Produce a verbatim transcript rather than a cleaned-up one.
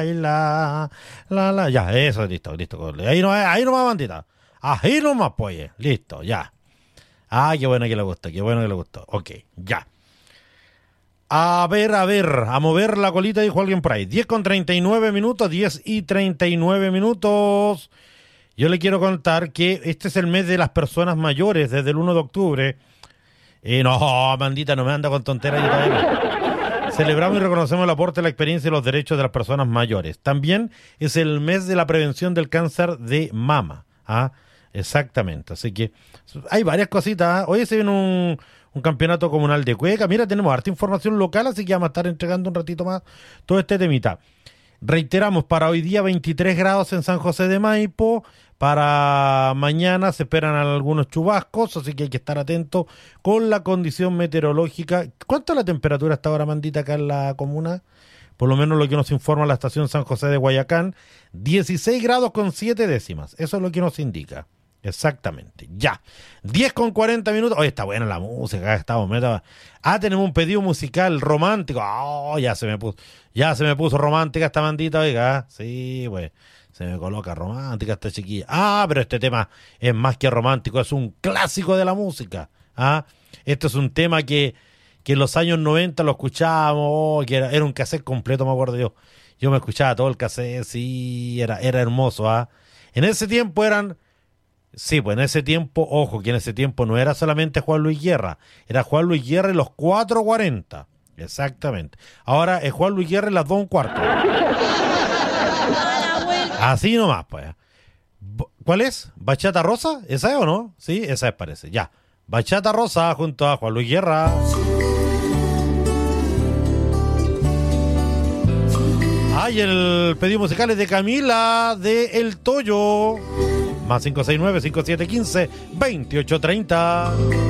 La, la, la, ya, eso, listo, listo. Ahí no, ahí nomás, bandita. Ahí nomás, pues, listo, ya. Ah, qué bueno que le gustó, qué bueno que le gustó. Ok, ya. A ver, a ver, a mover la colita, dijo alguien por ahí. diez con treinta y nueve minutos, diez y treinta y nueve minutos. Yo le quiero contar que este es el mes de las personas mayores, desde el uno de octubre. Y no, bandita, no me anda con tonteras. Yo todavía no. Celebramos y reconocemos el aporte, la experiencia y los derechos de las personas mayores. También es el mes de la prevención del cáncer de mama. ¿Ah? Exactamente. Así que hay varias cositas. ¿Ah? Hoy se viene un, un campeonato comunal de cueca. Mira, tenemos harta información local, así que vamos a estar entregando un ratito más todo este temita. Reiteramos, para hoy día veintitrés grados en San José de Maipo. Para mañana se esperan algunos chubascos, así que hay que estar atento con la condición meteorológica. ¿Cuánto es la temperatura hasta ahora, Mandita, acá en la comuna? Por lo menos lo que nos informa la estación San José de Guayacán, dieciséis grados con siete décimas. Eso es lo que nos indica. Exactamente. Ya. diez con cuarenta minutos. Oye, está buena la música. Estamos meta. Ah, tenemos un pedido musical romántico. Oh, ya se me puso. Ya se me puso romántica esta bandita, oiga. Sí, pues. Se me coloca romántica esta chiquilla. Ah, pero este tema es más que romántico, es un clásico de la música. Ah, este es un tema que, que en los años noventa lo escuchábamos, oh, que era, era un cassette completo, me acuerdo yo. Yo me escuchaba todo el cassette, sí, era, era hermoso. Ah, en ese tiempo eran, sí, pues en ese tiempo, ojo, que en ese tiempo no era solamente Juan Luis Guerra, era Juan Luis Guerra y los cuatro cuarenta. Exactamente. Ahora es Juan Luis Guerra y las dos un cuarto. Así nomás, pues. ¿Cuál es? ¿Bachata Rosa? ¿Esa es o no? Sí, esa es, parece. Ya. Bachata Rosa junto a Juan Luis Guerra. Ay, el pedido musical es de Camila de El Toyo. Más cinco seis nueve, cinco siete uno cinco, dos ocho tres cero.